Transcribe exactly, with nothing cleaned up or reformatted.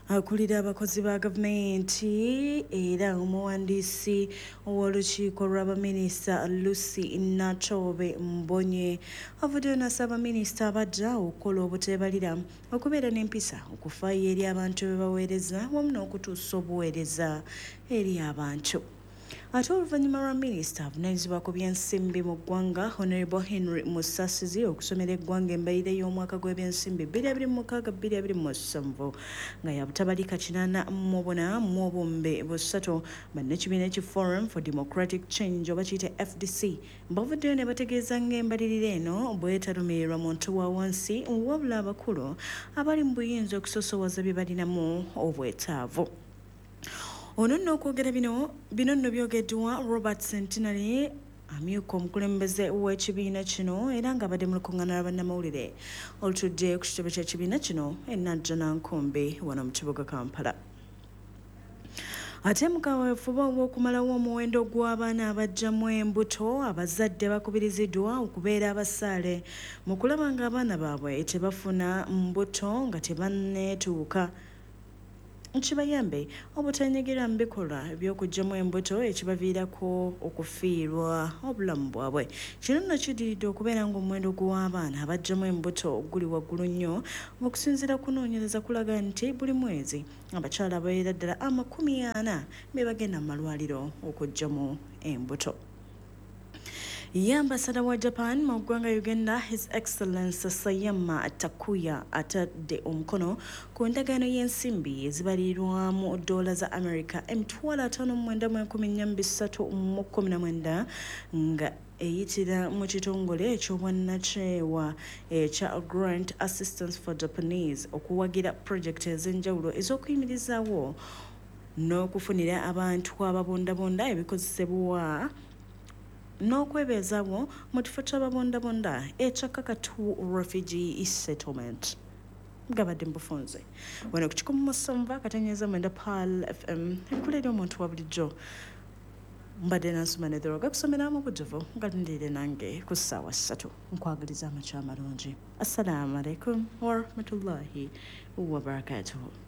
akulira abakozi ba gavumenti era omuwandiisi w'olukiiko lw'abaminisita Lucy Nachobe Mbonye avuddeyo n'asaba minisita abadda okukola obuteebalira okubeera n'empisa okufaayo eri abantu be baweereza wamu n'okutuusa obuweereza eri abantu. Ate oluvannyuma lwa minisita avunaanyizibwa ku byensimbi mu ggwanga Honorable Henry Musasizi okusomera eggwanga embalirira y'omwaka gw'ebyensimbi bbiri abiri mu mukaaga bbiri abiri mu musanvu nga yabutabalika kinaana mu buna mu obumbe busatu bannakibiina ki Forum for Democratic Change oba kiyite F D C bavuddeyo ne bategeeza ng'embalirira eno bwetalumirirwa muntu wa wansi wabula abakulu abali mu buyinza okusosowaza bye balinamu obwetaavu. Ono nno okwogera bino bino nno byogeddwa Robert Centenary amyuka omukulembeze w'ekibiina kino era ng'abadde mu lukuŋŋaana lwa bannamawulire olutudde ku kitebe ky'ekibiina kino e Najjanankumbi wano mu kibuga Kampala. Ate mu kaweefube w'okumalawo omuwendo gw'abaana abaggyamu embuto abazadde bakubiriziddwa okubeera abasaale mu kulaba ng'abaana baabwe tebafuna mbuto nga tebanneetuuka kibayambe obutanyegera mu bikolwa eby'okuggyamu embuto ekibaviirako okufiirwa obulamu bwabwe. Kino nno kidiridde okubeera ng'omuwendo gw'abaana abaggyamu embuto guli waggulu nnyo okusinziira kunoonyereza kulaga nti buli mwezi abakyala ababeera ddala amakumi ana be bagenda mu malwaliro okuggyamu embuto. Ye ambasada wa Japan mu ggwanga Uganda His Excellency Sayama Takuya atadde omukono ku ndagaano y'ensimbi ezibalirirwamu dola za America emitwalo ataano mu mwenda mu enkumi nnya mu bisatu mu kkumi na mwenda nga eyitira mu kitongole eky'obwannakyewa ekya Grant Assistance for Japanese okuwagira pulojekiti ez'enjawulo ez'okuyimirizaawo n'okufunira abantu ababondabonda ebikozesebwa n'okwebeezaawo mu kifo ky'ababondabonda ekya Kakatu Refugee Settlement. Gabadde mbufunze wano ku kikumi mu musanvu akatenyeeza mwenda Pearl F M ekuleera omuntu wa bulijjo mbadde nansoma nedhero gakusomera mu bujjuvu nga lindiire nange ku ssaawa ssatu nkwagaliza amakya amalungi. Assalamu alaikum wa rahmatullahi wa barakatuhu.